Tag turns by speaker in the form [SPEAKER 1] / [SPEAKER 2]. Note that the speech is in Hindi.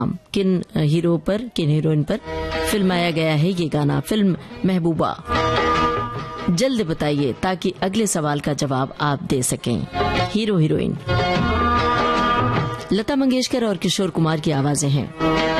[SPEAKER 1] किन हीरो पर, किन हीरोइन पर फिल्माया गया है ये गाना? फिल्म महबूबा। जल्द बताइए ताकि अगले सवाल का जवाब आप दे सकें। हीरो हीरोइन लता मंगेशकर और किशोर कुमार की आवाजें हैं।